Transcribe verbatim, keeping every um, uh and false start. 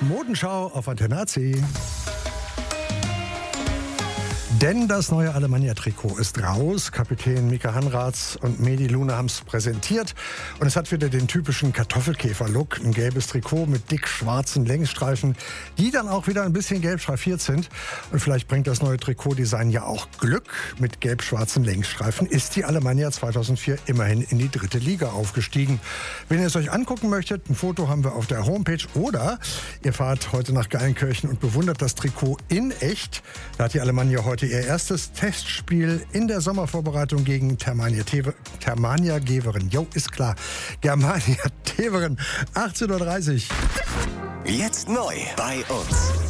Modenschau auf Antenne A C. Denn das neue Alemannia-Trikot ist raus. Kapitän Mika Hanraths und Medi Lune haben es präsentiert. Und es hat wieder den typischen Kartoffelkäfer-Look. Ein gelbes Trikot mit dick schwarzen Längsstreifen, die dann auch wieder ein bisschen gelb schraffiert sind. Und vielleicht bringt das neue Trikotdesign ja auch Glück. Mit gelb-schwarzen Längsstreifen ist die Alemannia zweitausendvier immerhin in die dritte Liga aufgestiegen. Wenn ihr es euch angucken möchtet, ein Foto haben wir auf der Homepage. Oder ihr fahrt heute nach Geilenkirchen und bewundert das Trikot in echt. Da hat die Alemannia heute ihr erstes Testspiel in der Sommervorbereitung gegen Thermania, Tewe, Thermania Geveren. Jo, ist klar. Germania Teveren, achtzehn Uhr dreißig. Jetzt neu bei uns.